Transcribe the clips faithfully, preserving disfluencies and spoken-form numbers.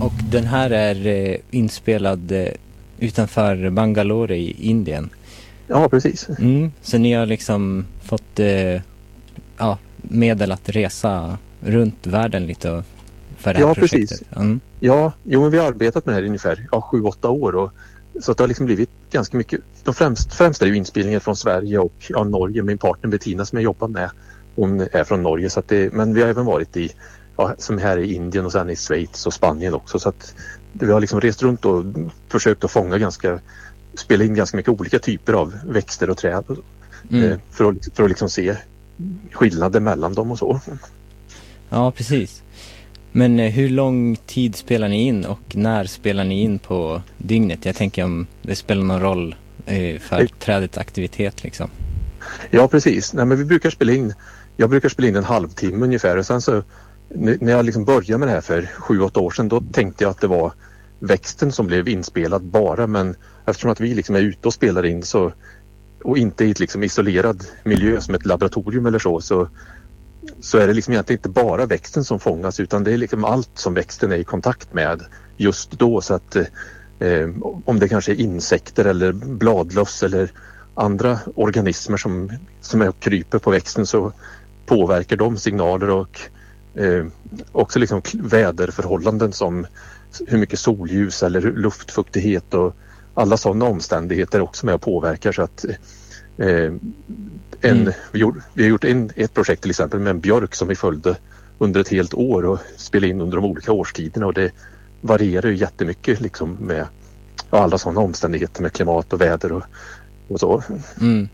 Och den här är eh, inspelad eh, utanför Bangalore i Indien. Ja, precis. Mm, så ni har liksom fått eh, ja, medel att resa runt världen lite och för det här Ja, projektet. precis. Mm. Ja, jo, men vi har arbetat med det här i ungefär ja, sju, åtta år. Och, så att det har liksom blivit ganska mycket. De främst, främst är det ju inspelningar från Sverige och ja, Norge. Min partner Bettina som jag jobbar med, hon är från Norge. Så att det, men vi har även varit i, ja, som här i Indien och sen i Schweiz och Spanien också. Så att vi har liksom rest runt och försökt att fånga ganska, spela in ganska mycket olika typer av växter och träd. Mm. eh, för att, för att liksom se skillnader mellan dem och så. Ja, precis. Men eh, hur lång tid spelar ni in och när spelar ni in på dygnet? Jag tänker om det spelar någon roll eh, för Nej. trädets aktivitet liksom. Ja, precis. Nej, men vi brukar spela in, jag brukar spela in en halvtimme ungefär och sen så n- när jag liksom började med det här för sju, åtta år sedan då tänkte jag att det var växten som blev inspelad bara, men eftersom att vi liksom är ute och spelar in så och inte i ett liksom isolerad miljö som ett laboratorium eller så, så så är det liksom egentligen inte bara växten som fångas utan det är liksom allt som växten är i kontakt med just då, så att eh, om det kanske är insekter eller bladlöss eller andra organismer som, som är och kryper på växten så påverkar de signaler och eh, också liksom väderförhållanden som hur mycket solljus eller luftfuktighet och alla sådana omständigheter också med och påverkar så att eh, En, Mm. vi, gjorde, vi har gjort en, ett projekt till exempel med en björk som vi följde under ett helt år och spelade in under de olika årstiderna och det varierar ju jättemycket liksom med ja, alla sådana omständigheter med klimat och väder och, och så. Mm.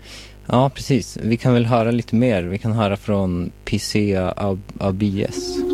Ja, precis. Vi kan väl höra lite mer. Vi kan höra från Piscea ab- abies.